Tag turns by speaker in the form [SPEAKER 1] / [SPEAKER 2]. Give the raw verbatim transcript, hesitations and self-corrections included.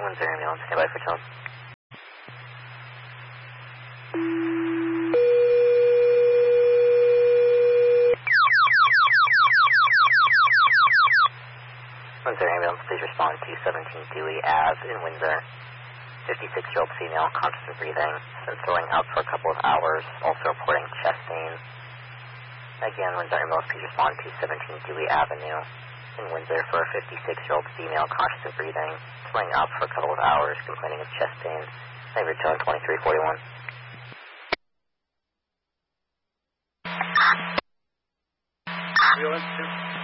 [SPEAKER 1] Windsor ambulance, standby for tone. Windsor ambulance, please respond to seventeen Dewey Ave in Windsor. fifty-six-year-old female, conscious and breathing, been throwing up for a couple of hours, also reporting chest pain. Again, Windsor ambulance, please respond to seventeen Dewey Avenue in Windsor for a fifty-six-year-old female, conscious and breathing, throwing up for a couple of hours, complaining of chest pain. Thank you, tone twenty-three forty-one.
[SPEAKER 2] Ambulance,